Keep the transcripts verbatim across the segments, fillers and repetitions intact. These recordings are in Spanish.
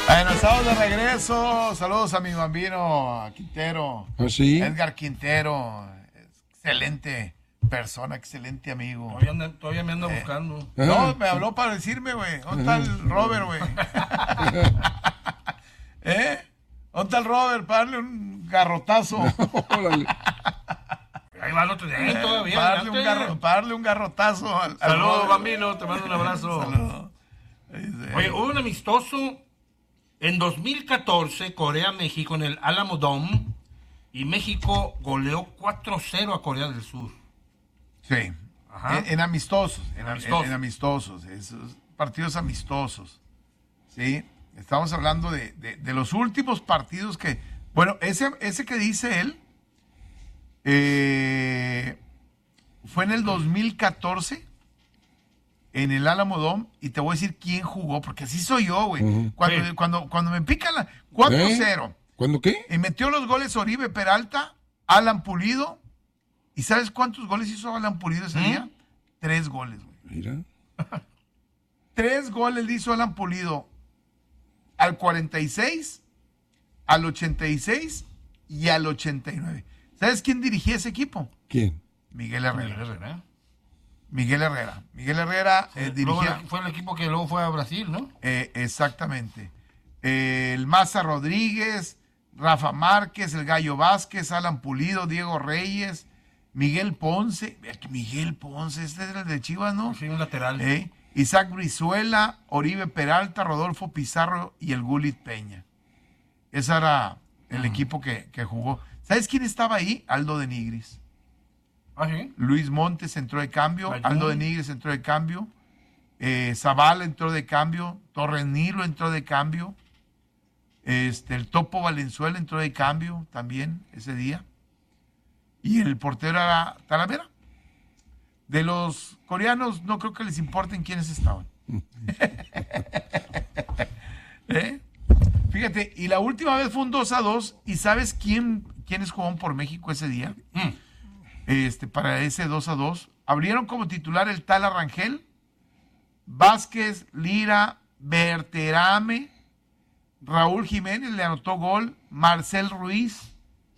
Bueno, estamos de regreso. Saludos a mi bambino, a Quintero. ¿Ah, sí? Edgar Quintero. Excelente persona, excelente amigo. Todavía, anda, todavía me anda Eh, buscando. No, me habló para decirme, güey. ¿Dónde está el Robert, güey? ¿Eh? ¿Dónde está el Robert? Para darle un garrotazo. Órale. Ahí va el otro día, Eh, todavía. para, darle un adelante. garro- para darle un garrotazo al, al Saludos, Robert. bambino, te mando un abrazo. Saludos. Dice, Oye, hubo un amistoso en dos mil catorce, Corea-México, en el Alamo Dome, y México goleó cuatro cero a Corea del Sur. Sí. Ajá. En, en amistosos, en, Amistosos. en- en amistosos, esos partidos amistosos. Sí, estamos hablando de, de- de los últimos partidos que, bueno, ese, ese que dice él eh, fue en el dos mil catorce en el Alamo Dome, y te voy a decir quién jugó, porque así soy yo, güey. Ujú. Cuando, Sí. cuando, cuando me pican la cuatro cero. ¿Cuándo qué? Y metió los goles Oribe Peralta, Alan Pulido. ¿Y sabes cuántos goles hizo Alan Pulido ese ¿Mm? día? Tres goles, güey. Mira. Tres goles le hizo Alan Pulido al cuarenta y seis, al ochenta y seis y al ochenta y nueve. ¿Sabes quién dirigía ese equipo? ¿Quién? Miguel Herrera. Miguel Herrera. Miguel Herrera. Miguel Herrera eh, Luego dirigía... el- fue el equipo que luego fue a Brasil, ¿no? Eh, exactamente. Eh, el Maza Rodríguez, Rafa Márquez, el Gallo Vázquez, Alan Pulido, Diego Reyes, Miguel Ponce. Miguel Ponce, este era el de Chivas, ¿no? Sí, un lateral. Eh, Isaac Brizuela, Oribe Peralta, Rodolfo Pizarro y el Gulit Peña. Ese era el equipo que, que jugó. ¿Sabes quién estaba ahí? Aldo de Nigris. ¿Ah, sí? Luis Montes entró de cambio, Ayun. Aldo de Nigris entró de cambio, eh, Zavala entró de cambio, Torres Nilo entró de cambio, este, el Topo Valenzuela entró de cambio también ese día, y el portero era Talavera. De los coreanos no creo que les importen quiénes estaban. ¿Eh? Fíjate, y la última vez fue un dos a dos, y ¿sabes quién, quiénes jugaron por México ese día? Mm. Este, para ese dos a dos. Abrieron como titular el Tala Rangel, Vázquez, Lira, Berterame, Raúl Jiménez le anotó gol, Marcel Ruiz,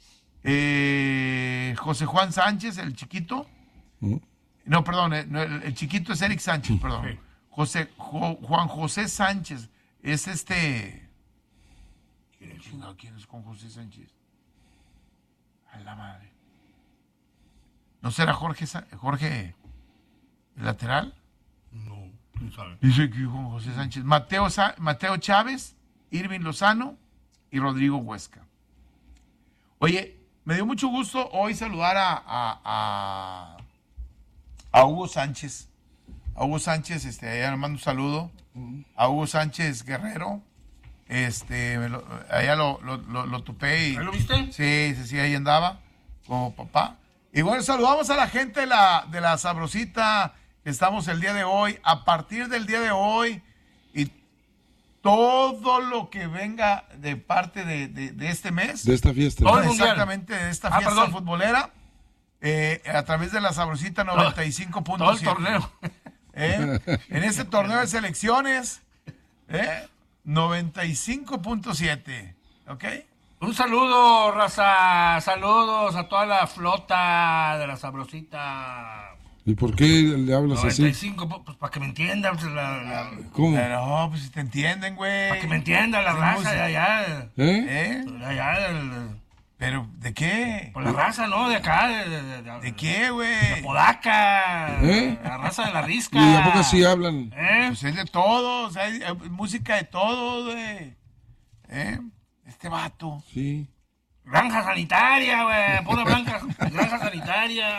eh, José Juan Sánchez, el chiquito. ¿Mm? No, perdón, eh, no, el, el chiquito es Eric Sánchez, perdón. Sí. José, Jo- Juan José Sánchez es este. Chingado, ¿quién es Juan José Sánchez? A la madre. ¿No será Jorge, Sa- Jorge el lateral? No, quién sabe. Dice que Juan José Sánchez. Mateo, Sa- Mateo Chávez, Irving Lozano y Rodrigo Huesca. Oye, me dio mucho gusto hoy saludar a, a, a, a Hugo Sánchez. A Hugo Sánchez, este, allá le mando un saludo. A Hugo Sánchez Guerrero. Este, me lo- allá lo, lo, lo, lo topé y. ¿Ahí lo viste? Sí, sí, sí, ahí andaba, como papá. Y bueno, saludamos a la gente de la, de la Sabrosita, que estamos el día de hoy. A partir del día de hoy, y todo lo que venga de parte de, de, de este mes, De esta fiesta. Todo el mundial. exactamente de esta Ah, fiesta perdón. futbolera, eh, a través de la Sabrosita noventa y cinco punto Todo el siete. torneo. ¿Eh? En este torneo de selecciones, ¿eh? noventa y cinco punto siete, ¿ok? Un saludo, raza. Saludos a toda la flota de la Sabrosita. ¿Y por qué le hablas noventa y así? cinco, pues, pues para que me entiendan. Pues, la- la- ¿Cómo? Pero, no, pues si te entienden, güey. para que me entienda la Sí, raza pues, de allá. ¿Eh? ¿Eh? De allá, del- ¿Pero de qué? por la raza, ¿no? De acá. ¿De, de, de- ¿De qué, güey? de Podaca. ¿Eh? La raza de la risca. ¿Y a poco así hablan? ¿Eh? Pues es de todos, hay, hay música de todos, güey. ¿Eh? Este vato. Sí. Granja sanitaria, güey. Pura blanca. Granja sanitaria.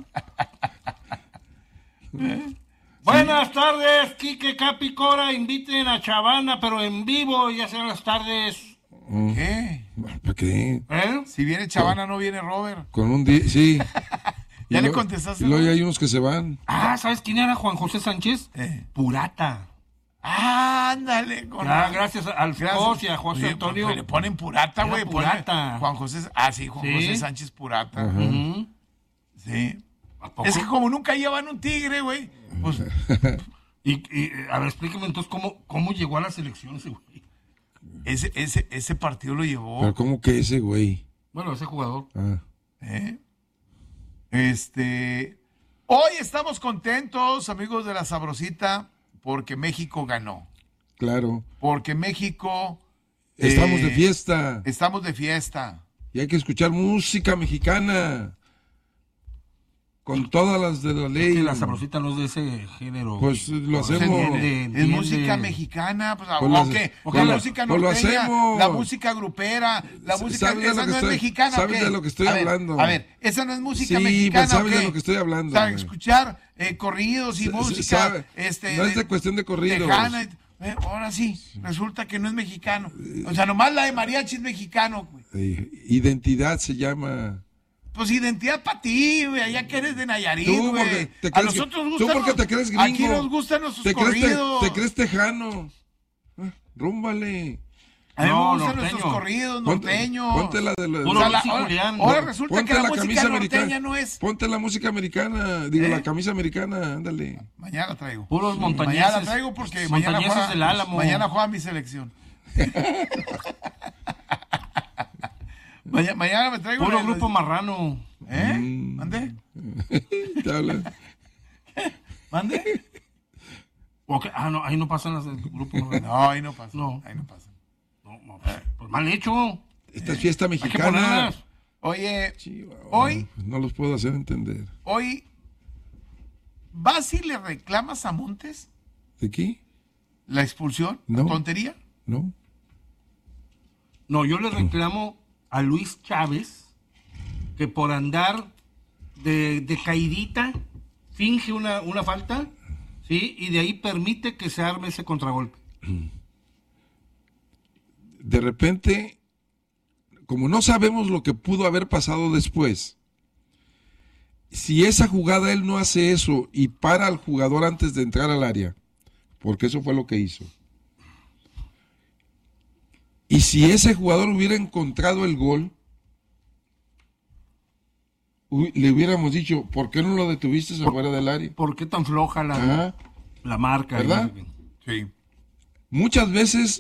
Buenas tardes, Quique Capicora. Inviten a Chavana, pero en vivo, ya sean las tardes. ¿Qué? ¿Para qué? ¿Eh? Si viene Chavana, no viene Robert. Con un día, sí. ¿Ya Y le lo- contestaste, Y luego no? ya hay unos que se van. Ah, ¿sabes quién era Juan José Sánchez? Eh. Purata. Ah, ándale. Con Ya, gracias al Gracias. Fos y a José Oye, Antonio. pues, le ponen Purata, Era güey. pone Purata. Juan José. Ah, sí, Juan Sí. José Sánchez Purata. Ujú. Sí. ¿A poco? Es que como nunca llevan un tigre, güey. Pues, Y, y, a ver, explíqueme entonces cómo, cómo llegó a la selección ese güey. ese, ese, ese partido lo llevó. Pero ¿cómo que ese güey? Bueno, ese jugador. Ah. ¿Eh? Este, hoy estamos contentos, amigos de la Sabrosita, porque México ganó. Claro. Porque México... Estamos eh, de fiesta. Estamos de fiesta. Y hay que escuchar música mexicana. Con todas las de la ley. Es que la Sabrosita no es de ese género. Pues lo Se hacemos. entiende, Es entiende. música mexicana, pues, Pues ¿o lo- qué? pues la lo- música pues lo norteña, hacemos. la música grupera, la música, ¿Sabes de esa lo que no es estoy- mexicana, ¿o sabes qué? de lo que estoy A ver, hablando? A ver, esa no es música Sí, mexicana, pues sabes ¿o de qué? lo que estoy hablando, O sea, güey. escuchar eh, corridos y Se- música, se sabe. este, No es de cuestión de corridos. tejana, eh, ahora sí, resulta que no es mexicano. O sea, nomás la de mariachi es mexicano, güey. Eh, Identidad se llama. Pues identidad para ti, güey, allá que eres de Nayarit, Tú güey. porque te A crees, nosotros tú gustan porque los- te crees gringo. Aquí nos gustan nuestros te crees, te, corridos. te crees tejano. Ah, rúmbale. A mí No, me gustan norteño. nuestros corridos Ponte- norteños. Ponte la de la. Puro O sea, la- Luis y ahora, Julián. ahora resulta Ponte que la, la música camisa norteña americana. no es. Ponte la música americana. Digo, ¿Eh? la camisa americana. Ándale. Mañana la traigo. Puros montañeses. Mañana la traigo porque mañana montañeses juega, del Álamo. mañana juega mi selección. mañana, mañana me traigo. Puro la- grupo marrano. ¿Eh? Mm. ¿Mande? Te hablan. ¿Mande? ¿O qué? Ah, no, ahí no pasan las del grupo marrano. No, ahí no pasa. No. Ahí no pasa. No, no, pues, pues mal hecho. Esta es fiesta Hay que mexicana. ponerlas. Oye, Chihuahua, hoy, no los puedo hacer entender. hoy, ¿vas y le reclamas a Montes ¿De aquí? la expulsión? No. ¿La tontería? ¿No? No, yo le reclamo a Luis Chávez que por andar de, de caidita finge una, una falta, ¿sí? Y de ahí permite que se arme ese contragolpe. De repente, como no sabemos lo que pudo haber pasado después, si esa jugada él no hace eso y para al jugador antes de entrar al área, porque eso fue lo que hizo, y si ese jugador hubiera encontrado el gol, hu- le hubiéramos dicho, ¿por qué no lo detuviste afuera del área? ¿Por qué tan floja la, Ajá. la marca? ¿Verdad? Sí. Muchas veces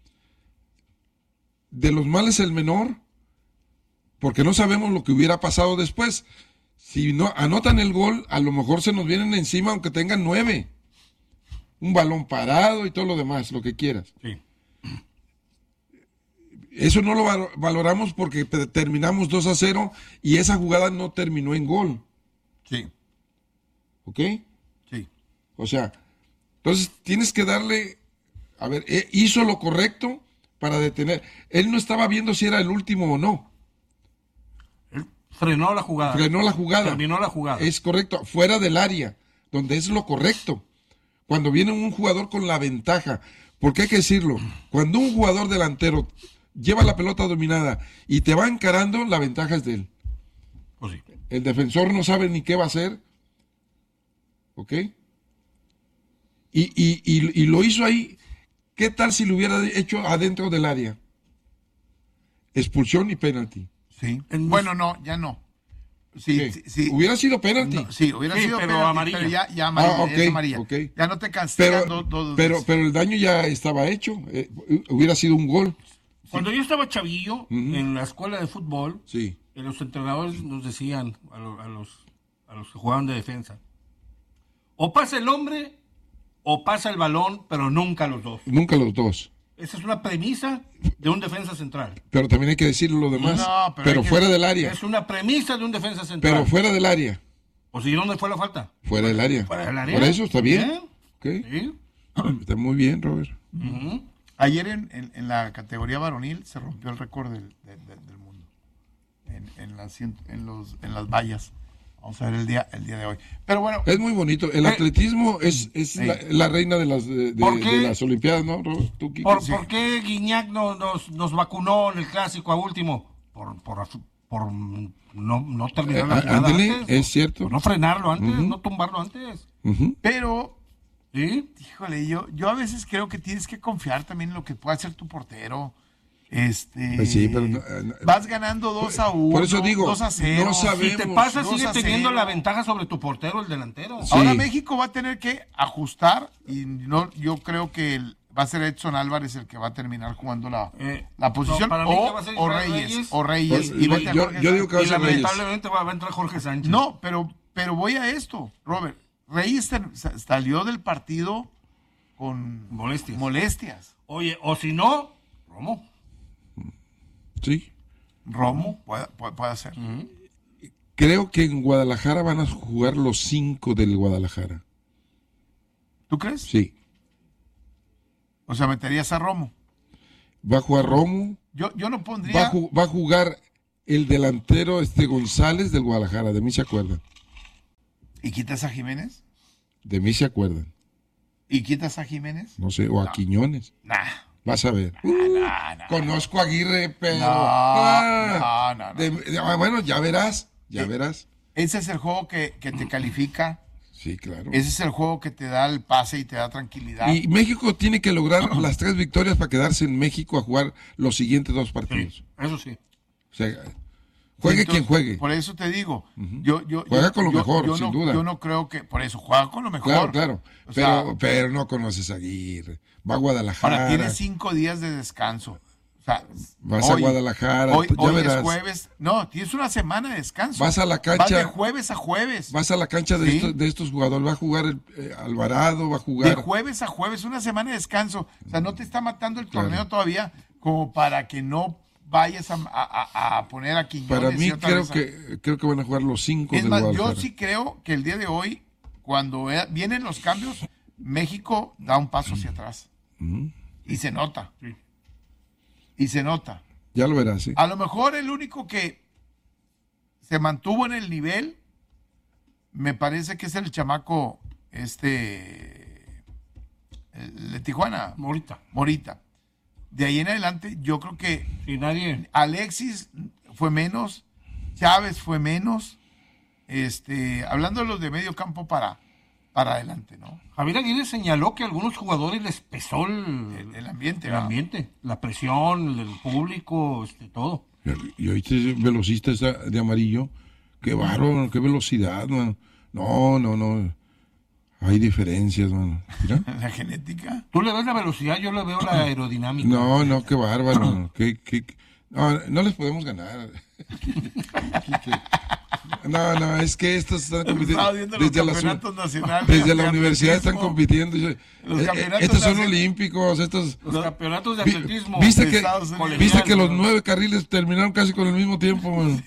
de los males el menor, porque no sabemos lo que hubiera pasado después. Si no anotan el gol, a lo mejor se nos vienen encima aunque tengan nueve. Un balón parado y todo lo demás, lo que quieras. Sí. Eso no lo val- valoramos porque pe- terminamos dos a cero y esa jugada no terminó en gol. Sí. ¿Ok? Sí. O sea, entonces tienes que darle, a ver, eh, hizo lo correcto para detener. Él no estaba viendo si era el último o no. Él frenó la jugada. Frenó la jugada. Terminó la jugada. Es correcto, fuera del área, donde es lo correcto. Cuando viene un jugador con la ventaja, porque hay que decirlo, cuando un jugador delantero lleva la pelota dominada y te va encarando, la ventaja es de él. Pues sí. El defensor no sabe ni qué va a hacer. ¿Ok? Y, y, y, y lo hizo ahí. ¿Qué tal si lo hubiera hecho adentro del área? Expulsión y penalti. Sí. En- Bueno, no, ya no. Sí, ¿Qué? sí, sí. Hubiera sido penalti. No, sí, hubiera Sí, sido pero penalti, amarilla. pero ya, ya amarilla, Ah, ok, es amarilla. ok. Ya no te castigan pero, dos, dos pero, veces. pero el daño ya estaba hecho. Eh, hubiera sido un gol. Cuando yo estaba chavillo, Ujú. en la escuela de fútbol, Sí. eh, los entrenadores nos decían a, lo- a los, a los que jugaban de defensa, o pasa el hombre o pasa el balón, pero nunca los dos. Nunca los dos. Esa es una premisa de un defensa central. Pero también hay que decirlo lo demás. No, pero pero hay que- fuera del área. Es una premisa de un defensa central. Pero fuera del área. ¿O si dónde fue la falta? Fuera del área. Fuera del área. Por eso está bien. Bien. Ok. Sí. Está muy bien, Robert. Ujú. Ayer en, en, en la categoría varonil se rompió el récord del, del- del- del mundo. En, en, las, cien- en, los, en las vallas. Vamos a ver el día, el día de hoy. Pero bueno, Es muy bonito. El Eh, atletismo es, es sí. la, la reina de las, de, de- ¿Por qué? de las Olimpiadas, ¿no, Robert? ¿Tú, Kiki? ¿Por, Sí. por qué Guiñac no- nos, nos vacunó en el clásico a último? Por, por, por no, no terminar la Eh, jugada ándale, antes. es cierto. Por no frenarlo antes, Ujú. no tumbarlo antes. Ujú. pero, ¿Sí? híjole, yo, yo a veces creo que tienes que confiar también en lo que pueda hacer tu portero. Este, Pues sí, pero no, eh, no- vas ganando dos a uno, por eso digo, dos a cero. no sabemos. Si te pasa, dos sigue a teniendo cero. la ventaja sobre tu portero, el delantero. Sí. Ahora México va a tener que ajustar y no, yo creo que el, va a ser Edson Álvarez el que va a terminar jugando la, Eh, la posición, no, para mí o, que va a ser o Israel Reyes, Reyes. o Reyes. Pues, y vete a yo- Jorge yo digo que va a Y ser Reyes. lamentablemente va, va a entrar Jorge Sánchez. No, pero, pero voy a esto, Robert. Reyes ter- sa- salió del partido con Molestias. molestias. Oye, o si no, Romo. Sí. Romo puede, puede, puede ser. Creo que en Guadalajara van a jugar los cinco del Guadalajara. ¿Tú crees? Sí. O sea, meterías a Romo. Va a jugar Romo. Yo, yo no Va a, pondría. ju- va a jugar el delantero este González del Guadalajara. De mí se acuerdan. ¿Y quitas a Jiménez? De mí se acuerdan. ¿Y quitas a Jiménez? No sé. O a Quiñones. Nah. Vas a ver. Nah, nah. Conozco a Aguirre, pero. No, Ah, no, no, no. de- de- ah, bueno, ya verás. Ya Eh, verás. Ese es el juego que, que te califica. Sí, claro. Ese es el juego que te da el pase y te da tranquilidad. Y México tiene que lograr las tres victorias para quedarse en México a jugar los siguientes dos partidos. Sí, eso sí. O sea, juegue Entonces, quien juegue. Por eso te digo, yo, yo, Juega yo- con lo yo- mejor, yo sin no, duda. Yo no creo que, por eso, juega con lo mejor. Claro, claro. O Pero, sea, pero no conoces a Aguirre. Va a Guadalajara. ahora tiene cinco días de descanso. O sea, Vas a Guadalajara, Hoy, ya hoy verás. es jueves. No, tienes una semana de descanso. Vas a la cancha- Vas de jueves a jueves. Vas a la cancha de, Sí. estos, de estos jugadores. Va a jugar el, eh, Alvarado, va a De jugar. jueves a jueves, una semana de descanso. O sea, no te está matando el Claro. torneo todavía como para que no vayas a, a- a poner a Quiñones. Para y mí, otra creo vez a- que, creo que van a jugar los cinco Es del más, Guadalajara. yo sí creo que el día de hoy, cuando eh, vienen los cambios, México da un paso hacia atrás. Y se nota. Sí. Y se nota. Ya lo verás, ¿sí? A lo mejor el único que se mantuvo en el nivel, me parece que es el chamaco, este, el de Tijuana, Morita. Morita. De ahí en adelante, yo creo que Y nadie. Alexis fue menos, Chávez fue menos, este, hablando de los de medio campo para, para adelante, ¿no? Javier Aguirre señaló que a algunos jugadores les pesó el, El, el ambiente, el ¿verdad? ambiente, la presión, el del público, este, todo. Y ahorita ese velocista esa de amarillo, qué bárbaro, qué velocidad, mano. No, no, no. Hay diferencias, mano. Mira. La genética. Tú le ves la velocidad, yo le veo la aerodinámica. No, no, qué bárbaro. mano. Qué, qué, qué- No, no les podemos ganar. No, no, es que estos están compitiendo. Estaba viendo los Desde la, campeonatos nacionales. desde la de universidad están atletismo. compitiendo. Yo- Los eh, eh, campeonatos estos son nacionales. olímpicos, estos. Los campeonatos de Vi- atletismo. ¿Viste de que, Estados Unidos. colegial, viste que los ¿no? nueve carriles terminaron casi con el mismo tiempo, mano?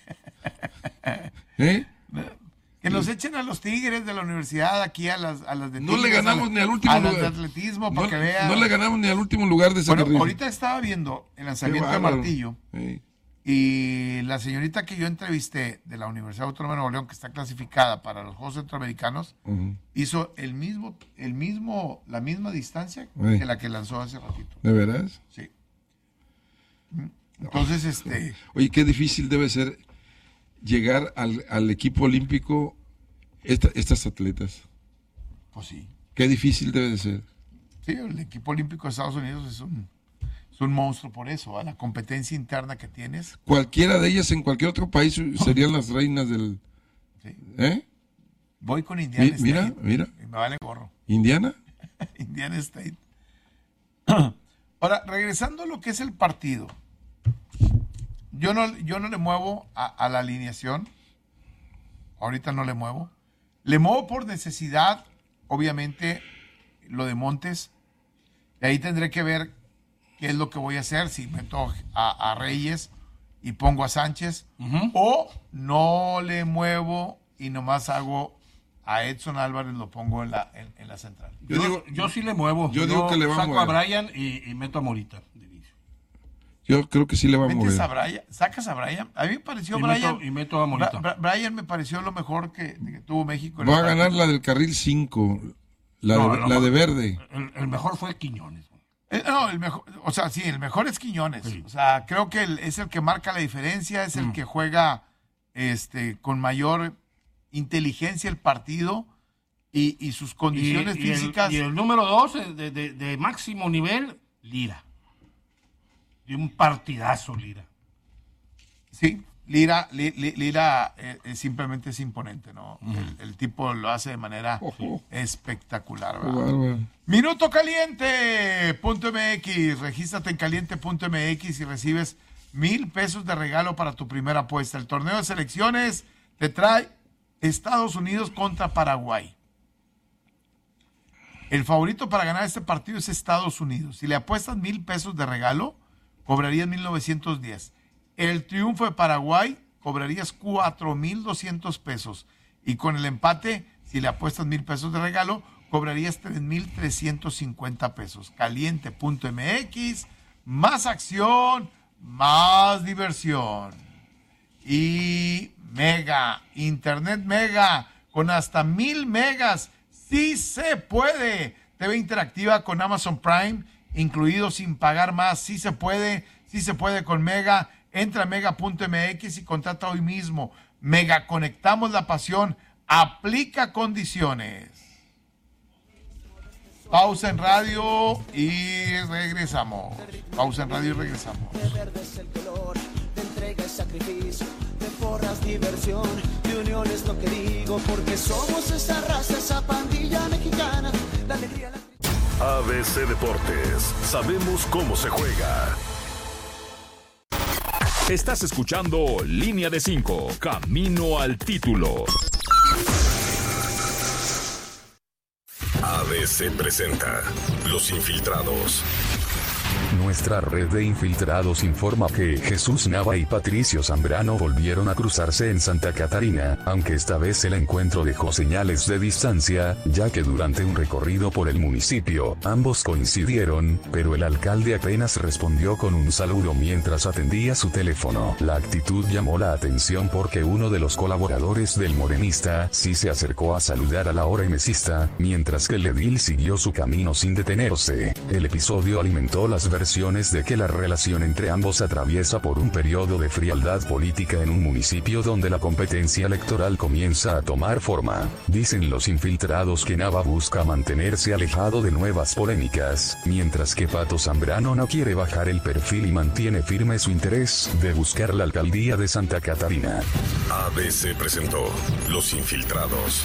¿Eh? Que nos echen a los Tigres de la universidad aquí a las, a las de No le Tigres, ganamos a la- ni al último a las lugar. de atletismo para No, que vean. no le ganamos ni al último lugar de ese Bueno, carril. ahorita estaba viendo el Qué lanzamiento de bárbaro. martillo Sí. y la señorita que yo entrevisté de la Universidad Autónoma de Nuevo León, que está clasificada para los Juegos Centroamericanos, Ujú. hizo el mismo, el mismo, la misma distancia Sí. que la que lanzó hace ratito. ¿De veras? Sí. Entonces, este, Oye, qué difícil debe ser llegar al, al equipo olímpico esta- estas atletas. pues sí. Qué difícil debe de ser. Sí, el equipo olímpico de Estados Unidos es un, es un monstruo por eso, ¿eh? La competencia interna que tienes. Cualquiera de ellas en cualquier otro país serían las reinas del... Sí. ¿Eh? Voy con Indiana Mi- State. mira, mira. Y me vale gorro. ¿Indiana? Indiana State. Ahora, regresando a lo que es el partido. Yo no, yo no le muevo a, a la alineación. Ahorita no le muevo. Le muevo por necesidad, obviamente, lo de Montes. De ahí tendré que ver qué es lo que voy a hacer. Si meto a, a Reyes y pongo a Sánchez. Ujú. O no le muevo y nomás hago a Edson Álvarez, lo pongo en la, en, en la central. Yo Yo, digo- yo sí le muevo. yo digo que le va a saco mover. a Brian y, y meto a Morita de inicio. Yo creo que sí le va a ¿Metes mover. a Brian? ¿Sacas a Brian? A mí me pareció Y Brian. meto, y meto a Morita. Bra- Bra- Brian me pareció lo mejor que, que tuvo México. en Va a el ganar partido. la del carril cinco, la, No, de, no, la no. de verde. El, el mejor fue Quiñones. Eh, no, el mejor, o sea, sí, el mejor es Quiñones. Sí. O sea, creo que el- es el que marca la diferencia, es el Mm. que juega este, con mayor inteligencia el partido y, y sus condiciones y, y el- físicas. y el número dos eh, de, de- de máximo nivel, Lira. De un partidazo, Lira. Sí, Lira, li, li, Lira eh, eh, simplemente es imponente, ¿no? Uh-huh. El, el tipo lo hace de manera uh-huh. espectacular, ¿verdad? Uh-huh. Uh-huh. Minuto Caliente punto M X, regístrate en caliente punto M X y recibes mil pesos de regalo para tu primera apuesta. El torneo de selecciones te trae Estados Unidos contra Paraguay. El favorito para ganar este partido es Estados Unidos. Si le apuestas mil pesos de regalo, cobrarías mil novecientos diez. El triunfo de Paraguay, cobrarías cuatro mil doscientos pesos. Y con el empate, si le apuestas mil pesos de regalo, cobrarías tres mil trescientos cincuenta pesos. caliente punto M X, más acción, más diversión. Y Mega, Internet Mega, con hasta mil megas. ¡Sí se puede! T V interactiva con Amazon Prime, incluido sin pagar más. ¡Sí se puede! ¡Sí se puede con Mega! Entra a mega punto M X y contrata hoy mismo. Mega, conectamos la pasión. Aplica condiciones. Pausa en radio y regresamos. Pausa en radio y regresamos. De verde es el color, de entrega y sacrificio, de porras, diversión, de unión es lo que digo, porque somos esa raza, esa pandilla mexicana, la alegría, la... A B C Deportes, sabemos cómo se juega. Estás escuchando Línea de cinco, camino al título. A B C presenta Los Infiltrados. Nuestra red de infiltrados informa que Jesús Nava y Patricio Zambrano volvieron a cruzarse en Santa Catarina, aunque esta vez el encuentro dejó señales de distancia, ya que durante un recorrido por el municipio, ambos coincidieron, pero el alcalde apenas respondió con un saludo mientras atendía su teléfono. La actitud llamó la atención porque uno de los colaboradores del morenista sí se acercó a saludar a la hora mesista, mientras que el edil siguió su camino sin detenerse. El episodio alimentó las versiones de que la relación entre ambos atraviesa por un periodo de frialdad política en un municipio donde la competencia electoral comienza a tomar forma. Dicen los infiltrados que Nava busca mantenerse alejado de nuevas polémicas, mientras que Pato Zambrano no quiere bajar el perfil y mantiene firme su interés de buscar la alcaldía de Santa Catarina. A B C presentó Los Infiltrados.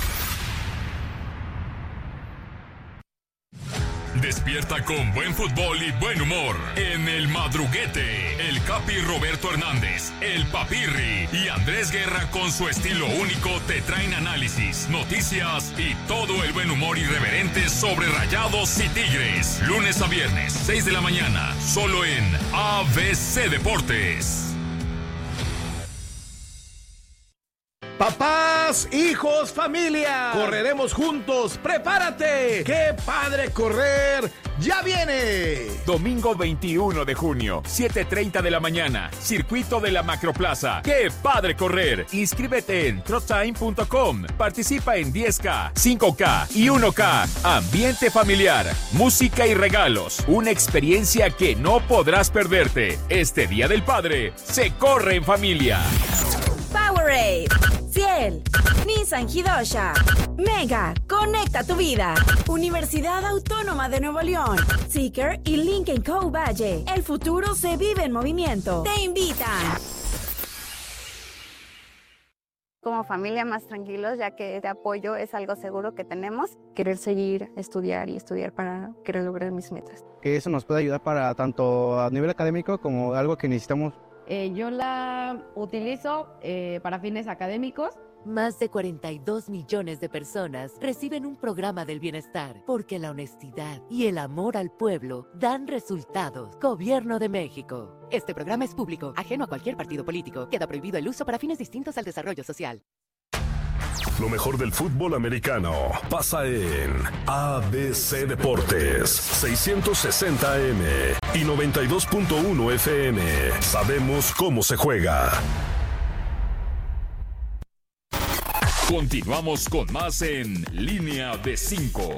Despierta con buen fútbol y buen humor en El Madruguete. El Capi Roberto Hernández, el Papirri y Andrés Guerra con su estilo único te traen análisis, noticias y todo el buen humor irreverente sobre Rayados y Tigres. Lunes a viernes, seis de la mañana, solo en A B C Deportes. Papás, hijos, familia, correremos juntos, prepárate, qué padre correr, ya viene. Domingo veintiuno de junio, siete treinta de la mañana, circuito de la Macroplaza, qué padre correr, inscríbete en trotime punto com, participa en diez K, cinco K y uno K, ambiente familiar, música y regalos, una experiencia que no podrás perderte. Este Día del Padre, se corre en familia. Powerade, Ciel, Nissan Hidosha, Mega, conecta tu vida. Universidad Autónoma de Nuevo León, Seeker y Lincoln Co. Valle. El futuro se vive en movimiento. Te invitan. Como familia más tranquilos, ya que este apoyo es algo seguro que tenemos. Querer seguir, estudiar y estudiar para querer lograr mis metas. Que eso nos puede ayudar para tanto a nivel académico como algo que necesitamos. Eh, yo la utilizo eh, para fines académicos. Más de cuarenta y dos millones de personas reciben un programa del bienestar porque la honestidad y el amor al pueblo dan resultados. Gobierno de México. Este programa es público, ajeno a cualquier partido político. Queda prohibido el uso para fines distintos al desarrollo social. Lo mejor del fútbol americano pasa en A B C Deportes, seiscientos sesenta A M y noventa y dos punto uno F M. Sabemos cómo se juega. Continuamos con más en Línea de cinco.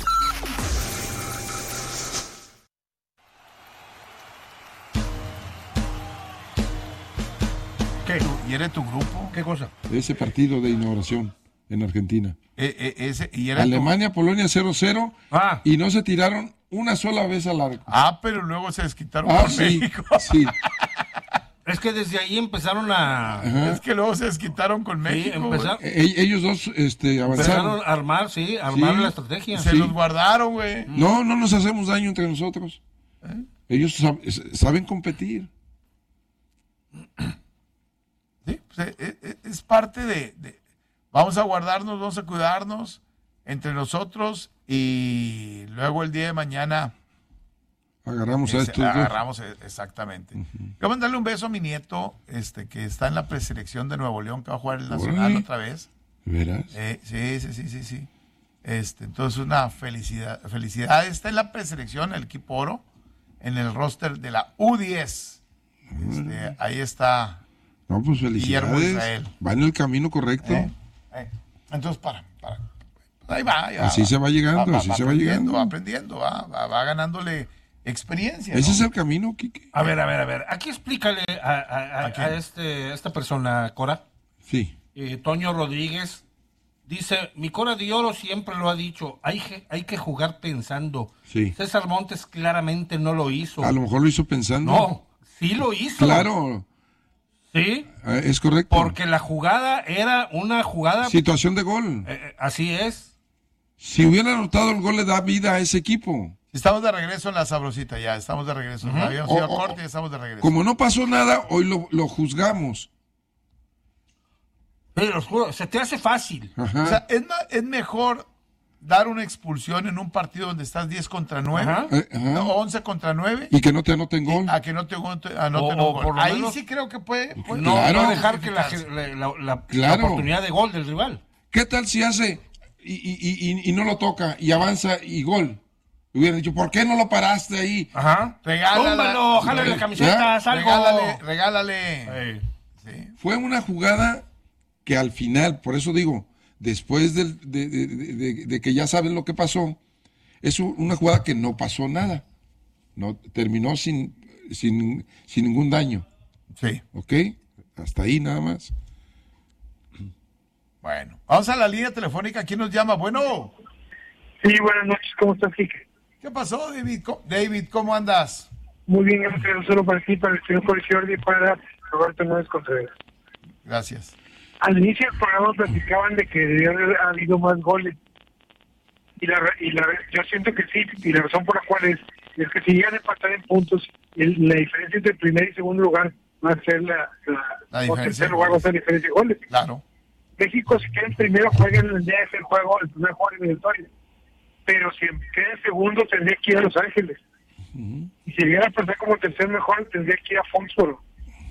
¿Qué? ¿Y era tu grupo? ¿Qué cosa? Ese partido de inauguración en Argentina. Eh, eh, ese, ¿y era Alemania, tu... Polonia cero cero. Ah. Y no se tiraron una sola vez al arco. Ah, pero luego se desquitaron ah, por sí, México. Sí. Es que desde ahí empezaron a... Ajá. Es que luego se desquitaron con México. Sí, empezaron, E- ellos dos este, avanzaron. empezaron a armar, sí, a armar Sí. la estrategia. Se Sí. los guardaron, güey. No, no nos hacemos daño entre nosotros. ¿Eh? Ellos sab- saben competir. Sí, pues, es, es- es parte de, de- Vamos a guardarnos, vamos a cuidarnos entre nosotros y luego el día de mañana Agarramos a ese- estos dos. agarramos e- exactamente. Quiero mandarle un beso a mi nieto, este, que está en la preselección de Nuevo León, que va a jugar el Nacional Órale. otra vez. ¿Verás? Eh, sí, sí, sí, sí, sí. Este, entonces una felicidad, felicidad. Está en la preselección, el equipo oro, en el roster de la U diez. Este, ahí está. No, pues Guillermo felicidades. Israel. Va en el camino correcto. Eh, eh. Entonces, para, para. Ahí va, ahí va, Así se va llegando, así se va aprendiendo, llegando. Va aprendiendo, va, va, va ganándole experiencia. Ese ¿no? es el camino, Quique. A ver, a ver, a ver. Aquí explícale a, a- a- ¿A quién? a este, esta persona, Cora. Sí. Eh, Toño Rodríguez dice, mi Cora de Oro siempre lo ha dicho, hay, que- hay que jugar pensando. Sí. César Montes claramente no lo hizo. A lo mejor lo hizo pensando. No, sí lo hizo. Claro, Sí, eh, es correcto. porque la jugada era una jugada... Situación de gol. eh, eh, así es. Si hubiera anotado el gol, le da vida a ese equipo. Estamos de regreso en la sabrosita ya, estamos de regreso. Ujú. Habíamos O- ido a o- corte y estamos de regreso. Como no pasó nada, hoy lo, lo juzgamos. Pero juro, se te hace fácil. Ajá. O sea, es, ma- es mejor dar una expulsión en un partido donde estás diez contra nueve, Ajá. Eh, ajá. no, once contra nueve, Y que no te anoten gol. a que no te anoten anoten O- un o gol. por lo Ahí menos- sí creo que puede, puede- No, Claro. no dejar que la, justificarse. la- la- la Claro. oportunidad de gol del rival. ¿Qué tal si hace y, y- y- y- y no lo toca y avanza y gol? Hubiera dicho, ¿por qué no lo paraste ahí? Ajá. Regálala. Túmbalo, jálale la camiseta, ¿Ya? algo. Regálale, regálale. Ey. Sí. Fue una jugada que al final, por eso digo, después del- de, de- de- de- de que ya saben lo que pasó, es u- una jugada que no pasó nada. No, terminó sin, sin, sin ningún daño. Sí. ¿Ok? Hasta ahí nada más. Bueno, vamos a la línea telefónica. ¿Quién nos llama? Bueno, Sí, buenas noches, ¿cómo estás, Quique? ¿qué pasó, David? ¿Cómo- David, ¿cómo andas? Muy bien, gracias. Solo para ti, para el señor Jordi y para Roberto Núñez Contreras. Gracias. Al inicio del programa platicaban de que debió haber habido más goles. Y la, y la yo siento que sí, y la razón por la cual es, es que si llegan a empatar en puntos, el- la diferencia entre el primer y segundo lugar va a ser la, la, La o diferencia tercer de lugar va a goles. ser la diferencia de goles. Claro. México, si queda en primero, juega en el D F el juego, el primer juego eliminatorio. Pero si queda en segundo, tendría que ir a Los Ángeles. Y si llegara a pasar como tercer mejor, tendría que ir a Foxboro.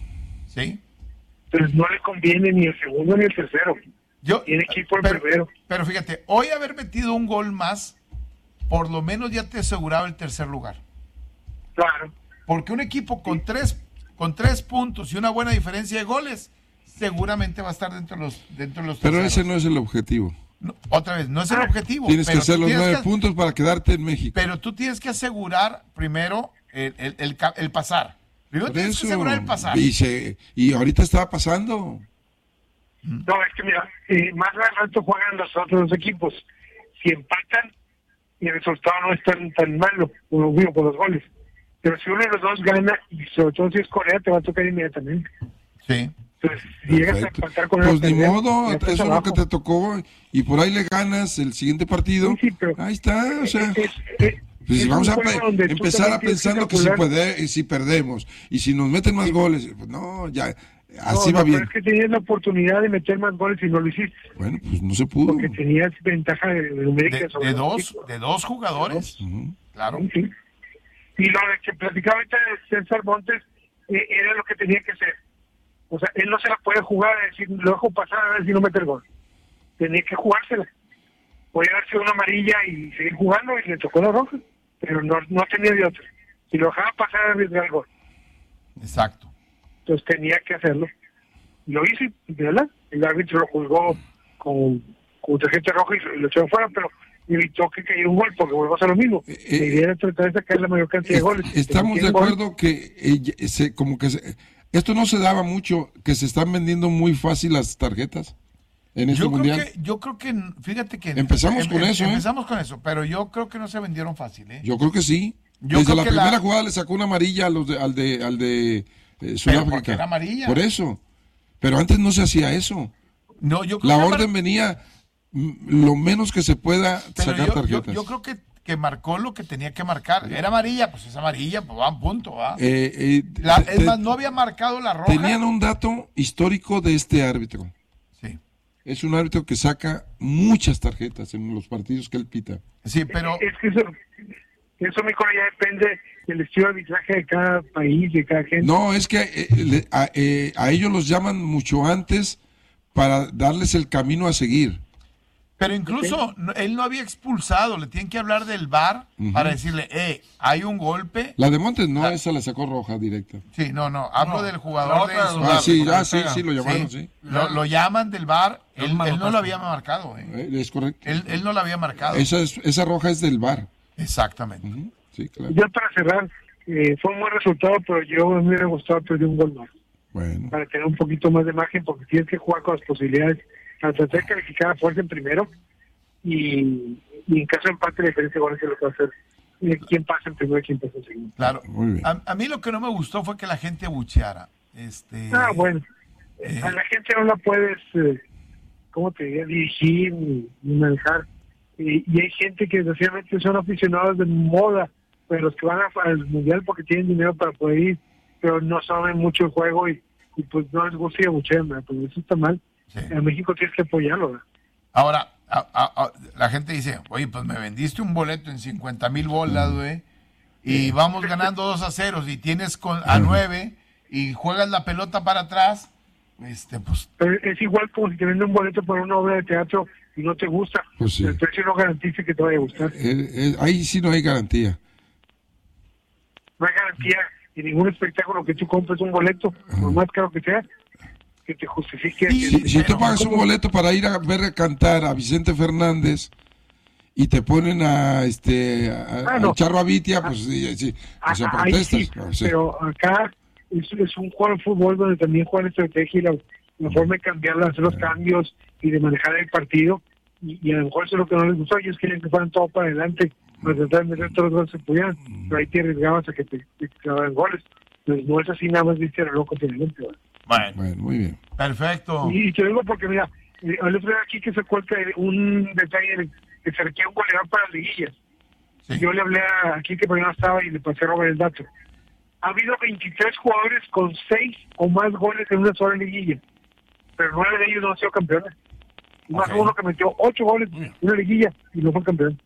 Sí. Entonces no le conviene ni el segundo ni el tercero. Yo, Tiene que ir por el pero, primero. pero fíjate, hoy haber metido un gol más, por lo menos ya te aseguraba el tercer lugar. Claro. Porque un equipo con tres, con tres puntos y una buena diferencia de goles, seguramente va a estar dentro de los, dentro de los Pero terceros. ese no es el objetivo. No, otra vez, no es el objetivo. Tienes que pero hacer tú los tienes nueve que- puntos para quedarte en México. Pero tú tienes que asegurar primero el, el, el ca- el pasar. Primero Por tienes eso. que asegurar el pasar. Y, se- y ahorita estaba pasando. No, es que mira, eh, más al rato juegan los otros dos equipos. Si empatan, y el resultado no es tan, tan malo, como digo, por los goles. Pero si uno de los dos gana, y sobre todo si es Corea, te va a tocar inmediatamente. Sí. Entonces, si llegas a Perfecto. empatar con Pues el ni tercero, modo, ya estás eso es lo abajo. que te tocó. Y por ahí le ganas el siguiente partido. Sí, sí, pero- Ahí está, o sea. Es- es- Pues es vamos un a juego pe- donde tú empezar a también tienes pensando que si, calcular. puede, si perdemos y si nos meten más goles, pues no, ya, así No, va no, bien. Pero es que tenías la oportunidad de meter más goles y no lo hiciste. Bueno, pues no se pudo. Porque tenías ventaja de, de numérica De, sobre de los dos, equipos. de dos jugadores. Ujú. Claro. Sí. Y lo de que platicaba ahorita de César Montes eh, era lo que tenía que ser. O sea, él no se la puede jugar a decir, lo dejo pasar a ver si no mete el gol. Tenía que jugársela. Podía haber sido una amarilla y seguir jugando y le tocó la roja. Pero no, no tenía de otra. Si lo dejaba pasar a arriesgar el gol. Exacto. Entonces tenía que hacerlo. Lo hizo, y, ¿verdad? El árbitro lo juzgó con, con tarjeta roja y lo echó fuera, pero evitó que cayera un gol porque vuelvo a hacer lo mismo. Eh, La idea era tratar de sacar la mayor cantidad de goles. Estamos de Si quieren acuerdo que eh, se- como que se- esto no se daba mucho, que se están vendiendo muy fácil las tarjetas en este Yo creo, mundial. que, yo creo que, fíjate que... Empezamos con eso, ¿eh? Empezamos con eso, pero yo creo que no se vendieron fácil, ¿eh? Yo creo que sí. Yo Desde creo la que primera la- jugada le sacó una amarilla a los de- al de al de eh, Sudáfrica. porque era amarilla. Por eso. Pero antes no se hacía eso. No, yo creo La que orden mar... venía mm, lo menos que se pueda Pero sacar yo, tarjetas. Yo, yo creo que, que marcó lo que tenía que marcar. Era amarilla, pues es amarilla, pues va, punto, va. Eh, eh, la, te, es más, no había marcado la roja. Tenían un dato histórico de este árbitro. Sí. Es un árbitro que saca muchas tarjetas en los partidos que él pita. Sí, pero... Es que eso, eso mi ya depende del estilo de arbitraje de cada país, de cada gente. No, es que eh, le, a, eh, a ellos los llaman mucho antes para darles el camino a seguir. Pero incluso no, él no había expulsado, le tienen que hablar del V A R uh-huh. para decirle, eh, hay un golpe. La de Montes no, la... esa la sacó roja directa. Sí, no, no, hablo no, del jugador de Ah, sí, ah, sí, sí, lo llamaron, sí. sí. Lo, lo llaman del V A R, él, él no lo había marcado. Eh. Eh, es correcto. Él, él no lo había marcado. Esa, es, esa roja es del V A R. Exactamente. Uh-huh. Sí, claro. Ya para cerrar, eh, fue un buen resultado, pero yo me hubiera gustado perder un gol más. Bueno. Para tener un poquito más de margen, porque tienes que jugar con las posibilidades, para tratar de calificar a fuerza en primero. Y, y en caso de empate la diferencia igual es lo que va a hacer eh, quién pasa en primero y quién pasa en segundo. Claro. A, a mí lo que no me gustó fue que la gente abucheara. Este, ah, bueno. Eh, a la gente no la puedes, eh, ¿cómo te diría? Dirigir ni, ni manejar. Y, y hay gente que desgraciadamente son aficionados de moda, pero los que van a, al mundial porque tienen dinero para poder ir, pero no saben mucho el juego y, y pues no les gusta y abuchean, pues eso está mal. Sí. En México tienes que apoyarlo, ¿verdad? Ahora, a, a, a, la gente dice, oye, pues me vendiste un boleto en cincuenta mil bolas, güey, y vamos ganando dos a cero, y tienes con, a nueve y juegas la pelota para atrás, este, pues... Pero es igual como si te venden un boleto para una obra de teatro y no te gusta, pues sí. El precio no garantiza que te vaya a gustar. Eh, eh, ahí sí no hay garantía. No hay garantía en ningún espectáculo que tú compres un boleto, por más caro que sea, que te justifique. Sí, que, si tú pagas un boleto para ir a ver cantar a Vicente Fernández y te ponen a este a, ah, no. a Charro Abitia, pues sí, sí, o sea, protestas. Sí, no, sí. Pero acá es, es un juego de fútbol donde también juegan estrategia y la, la forma de cambiar, hacer los cambios y de manejar el partido. Y, y a lo mejor eso es lo que no les gustó. Ellos querían que fueran todo para adelante, para tratar de meter todos los goles que pudieran, pero ahí te arriesgabas a que te, te clavaran goles. Entonces no es así, nada más viste a lo loco finalmente. Bueno. bueno, muy bien. Perfecto. Y, y te digo porque, mira, el otro día aquí que se cuenta un detalle que se requiere un goleador para las liguillas. Sí. Yo le hablé a aquí que no estaba y le pasé a Robert el dato. Ha habido veintitrés jugadores con seis o más goles en una sola liguilla, pero nueve de ellos no han sido campeones. Más okay. uno que metió ocho goles en una liguilla y no fue campeón.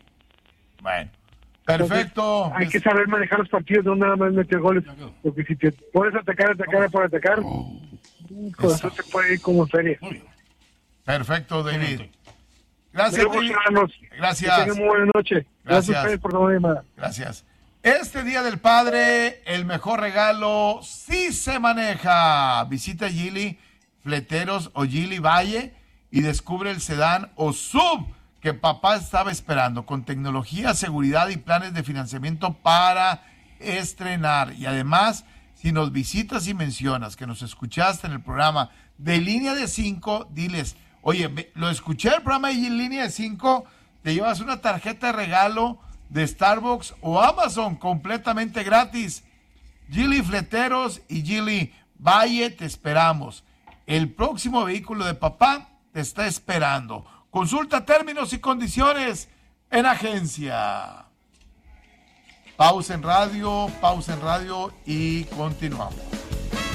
Bueno. Perfecto. Entonces, hay que saber manejar los partidos, no nada más meter goles. Porque si te pones a atacar, atacar por atacar, oh, con eso te puede ir como feria. Perfecto, David. Gracias, David. Gracias. Que tengan muy buena noche. Gracias, Gracias a ustedes por tomar la llamada. Gracias. Este Día del Padre, el mejor regalo sí se maneja. Visita Geely Fleteros o Geely Valle y descubre el sedán o sub que papá estaba esperando, con tecnología, seguridad y planes de financiamiento para estrenar. Y además, si nos visitas y mencionas que nos escuchaste en el programa de Línea de cinco, diles, oye, lo escuché el programa de Línea de cinco, te llevas una tarjeta de regalo de Starbucks o Amazon completamente gratis. Geely Fleteros y Geely Valle, te esperamos. El próximo vehículo de papá te está esperando. Consulta términos y condiciones en agencia. Pausa en radio, pausa en radio y continuamos.